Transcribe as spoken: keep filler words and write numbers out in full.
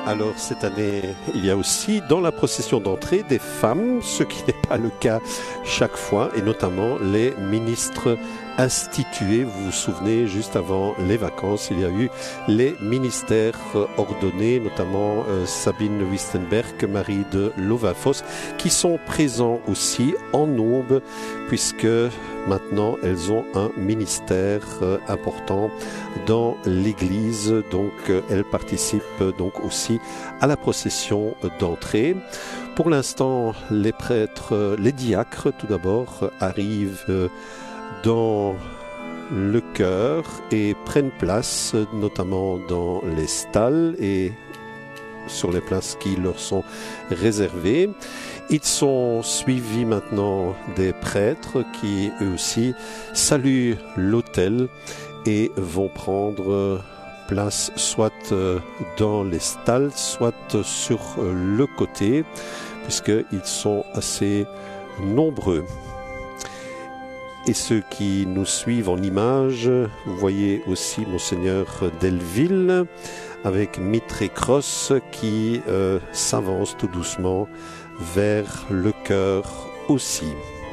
Alors cette année, il y a aussi dans la procession d'entrée des femmes, ce qui n'est pas le cas chaque fois, et notamment les ministres institués. Vous vous souvenez, juste avant les vacances, il y a eu les ministères ordonnés, notamment euh, Sabine Wistenberg, Marie de Lovafoss, qui sont présents aussi en nombre, puisque maintenant elles ont un ministère euh, important dans l'Église, donc euh, elles participent euh, donc aussi à la procession d'entrée. Pour l'instant, les prêtres, euh, les diacres tout d'abord, euh, arrivent euh, dans le chœur et prennent place, notamment dans les stalles et sur les places qui leur sont réservées. Ils sont suivis maintenant des prêtres qui, eux aussi, saluent l'autel et vont prendre place soit dans les stalles, soit sur le côté, puisqu'ils sont assez nombreux. Et ceux qui nous suivent en images, vous voyez aussi Monseigneur Delville avec mitre et crosse qui euh, s'avance tout doucement vers le chœur aussi.